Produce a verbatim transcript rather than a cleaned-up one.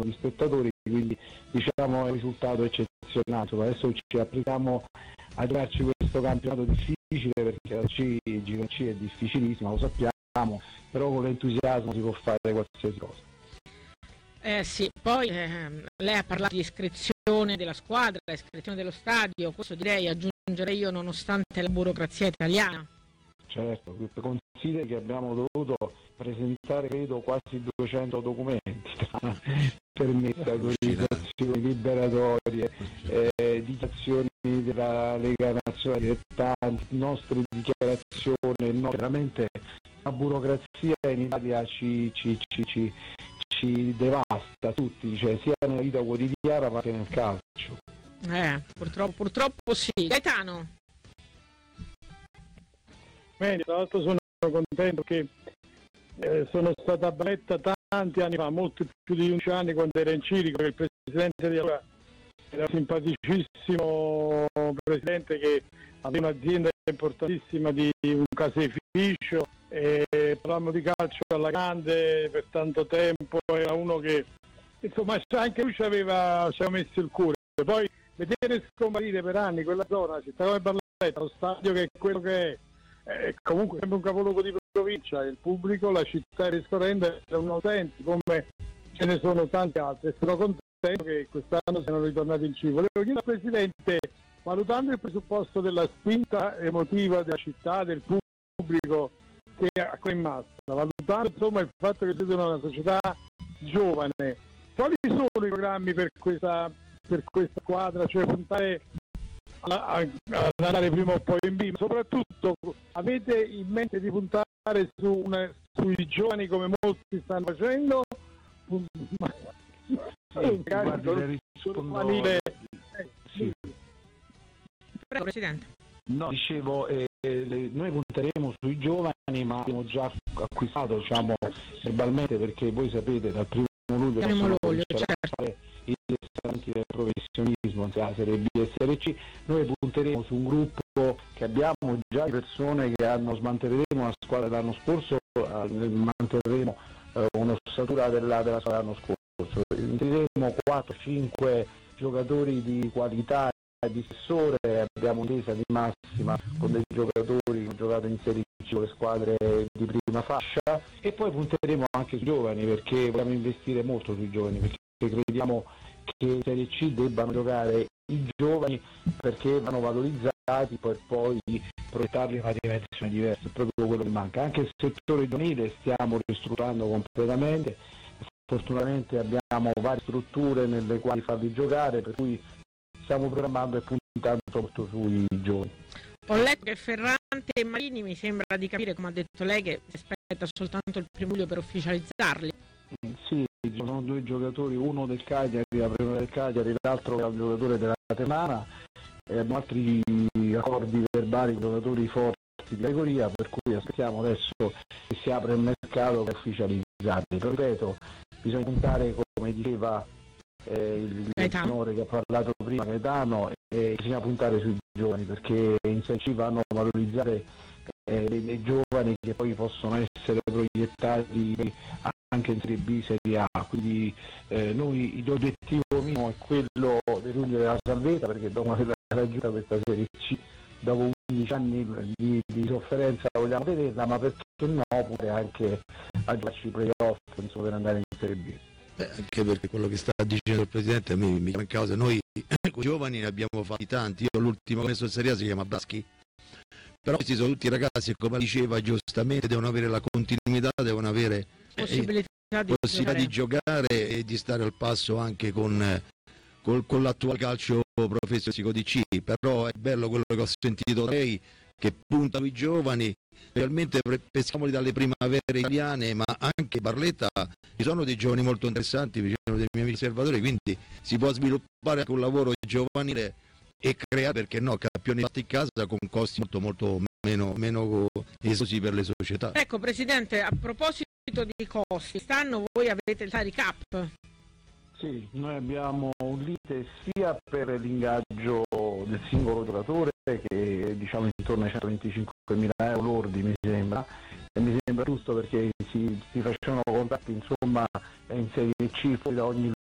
numero di spettatori, quindi diciamo è un risultato eccezionale. Adesso ci applichiamo a giocarci questo campionato difficile, perché la C, il Girone C è difficilissima, lo sappiamo, però con l'entusiasmo si può fare qualsiasi cosa. Eh sì, poi eh, lei ha parlato di iscrizione della squadra, iscrizione dello stadio, questo direi, aggiungerei io, nonostante la burocrazia italiana. Certo, consideri che abbiamo dovuto presentare credo quasi duecento documenti tra permessi, autorizzazioni, liberatorie, eh, dichiarazioni della Lega Nazionale Dilettanti, nostre dichiarazioni, no, veramente la burocrazia in Italia ci, ci, ci, ci, ci devasta tutti, cioè sia nella vita quotidiana ma anche nel calcio. Eh, purtroppo, purtroppo sì. Gaetano. Bene, tra l'altro sono contento che eh, sono stata a Barletta tanti anni fa, molto più di undici anni, quando era in Cirico, che il presidente di allora era un simpaticissimo presidente che aveva un'azienda importantissima di un caseificio, e parlavamo di calcio alla grande per tanto tempo, era uno che insomma anche lui ci aveva, ci aveva messo il cuore. Poi vedere scomparire per anni quella zona, la città come Barletta, lo stadio che è quello che è, Eh, comunque sembra un capoluogo di provincia, il pubblico, la città riscorrente è un autentico, come ce ne sono tante altre. Sono contento che quest'anno siano ritornati in cibo. Volevo chiedere al Presidente, valutando il presupposto della spinta emotiva della città, del pubblico che è in massa, valutando insomma il fatto che siete una società giovane, quali sono i programmi per questa, per questa squadra, cioè puntare ad andare prima o poi in B, ma soprattutto avete in mente di puntare su una, sui giovani come molti stanno facendo? Sì, guardi, rispondo... eh, sì. Prego, Presidente. No, dicevo, eh, le, noi punteremo sui giovani, ma abbiamo già acquistato, diciamo, verbalmente, perché voi sapete dal primo luglio, primo luglio certo. i restanti del professionismo, sia Serie B e Serie C. Noi punteremo su un gruppo che abbiamo già di persone che hanno, smantelleremo una squadra dell'anno scorso, eh, manterremo eh, un'ossatura della, della squadra dell'anno scorso, inseriremo quattro cinque giocatori di qualità e di spessore, abbiamo un'intesa di massima con dei giocatori che hanno giocato in Serie C con le squadre di prima fascia, e poi punteremo anche sui giovani, perché vogliamo investire molto sui giovani, perché crediamo che in Serie C debbano giocare i giovani, perché vanno valorizzati per poi proiettarli in una dimensione diversa, è proprio quello che manca. Anche il settore giovanile stiamo ristrutturando completamente, fortunatamente abbiamo varie strutture nelle quali farli giocare, per cui stiamo programmando e puntando molto sui giovani. Ho letto che Ferrante e Marini, mi sembra di capire, come ha detto lei, che si aspetta soltanto il primo luglio per ufficializzarli. Sì, sono due giocatori, uno del Cagliari, la prima del Cagliari, l'altro è un giocatore della Ternana, e abbiamo altri accordi verbali con giocatori forti di categoria, per cui aspettiamo adesso che si apre il mercato per ufficializzarli. Però ripeto, bisogna puntare, come diceva eh, il signore che ha parlato prima, Gaetano, e bisogna puntare sui giovani, perché in Serie C vanno a valorizzare eh, dei, dei giovani che poi possono essere proiettati anche in Serie B, Serie A, quindi eh, noi l'obiettivo mio è quello di raggiungere la salvezza, perché dopo aver raggiunta questa Serie C, dopo undici anni di, di sofferenza vogliamo vederla, ma perché no, pure anche a giocarci i playoff, insomma, per andare in Serie B. Beh, anche perché quello che sta dicendo il Presidente a me mi chiama in causa, noi con i giovani ne abbiamo fatti tanti, io l'ultimo che ho messo in Serie A si chiama Braschi, però questi sono tutti ragazzi che, come diceva giustamente, devono avere la continuità, devono avere possibilità, eh, di, possibilità giocare. di giocare e di stare al passo anche con, con, con l'attuale calcio professionistico di C. Però è bello quello che ho sentito da lei, che puntano i giovani, realmente peschiamoli dalle primavere italiane, ma anche Barletta ci sono dei giovani molto interessanti, vicino dei miei amici osservatori, quindi si può sviluppare anche un lavoro giovanile e creare, perché no, campioni fatti in casa con costi molto molto meno, meno esosi per le società. Ecco, Presidente, a proposito di costi, quest'anno voi avete il salary cap? Sì, noi abbiamo un limite sia per l'ingaggio del singolo giocatore, che è, diciamo, intorno ai centoventicinquemila euro lordi, mi sembra, e mi sembra giusto, perché si, si facevano contratti insomma in Serie C fuori da ogni